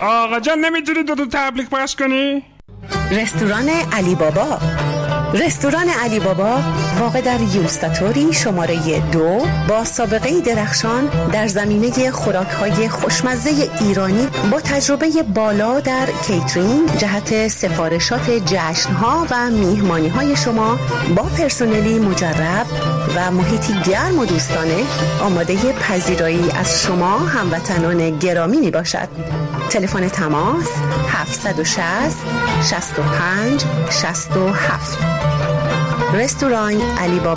آقا جان نمیتونی دو تبلیغ پخش کنی؟ رستوران علی بابا. رستوران علی بابا واقع در یوستاتوری شماره 2 با سابقه درخشان در زمینه خوراک‌های خوشمزه ایرانی با تجربه بالا در کیترینگ جهت سفارشات جشن‌ها و میهمانی‌های شما با پرسنلی مجرب و محیطی گرم و دوستانه آماده پذیرایی از شما هموطنان گرامی می باشد. تلفن تماس 760 65 67. رستوران علی بابا.